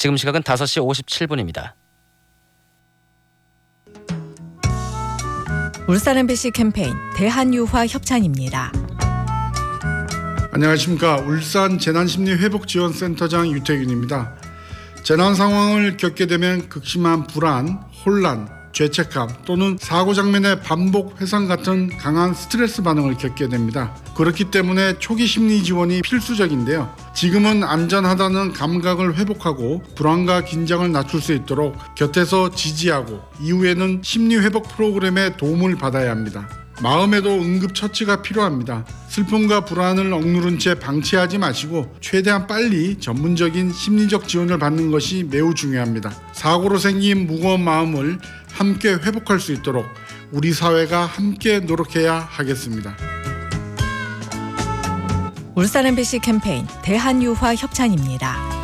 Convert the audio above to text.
지금 시각은 5시 57분입니다. 울산 MBC 캠페인 대한유화 협찬입니다. 안녕하십니까. 울산 재난심리회복지원센터장 유태균입니다. 재난 상황을 겪게 되면 극심한 불안, 혼란, 죄책감 또는 사고 장면의 반복 회상 같은 강한 스트레스 반응을 겪게 됩니다. 그렇기 때문에 초기 심리 지원이 필수적인데요. 지금은 안전하다는 감각을 회복하고 불안과 긴장을 낮출 수 있도록 곁에서 지지하고 이후에는 심리 회복 프로그램의 도움을 받아야 합니다. 마음에도 응급 처치가 필요합니다. 슬픔과 불안을 억누른 채 방치하지 마시고 최대한 빨리 전문적인 심리적 지원을 받는 것이 매우 중요합니다. 사고로 생긴 무거운 마음을 함께 회복할 수 있도록 우리 사회가 함께 노력해야 하겠습니다. 울산 MBC 캠페인 대한유화 협찬입니다.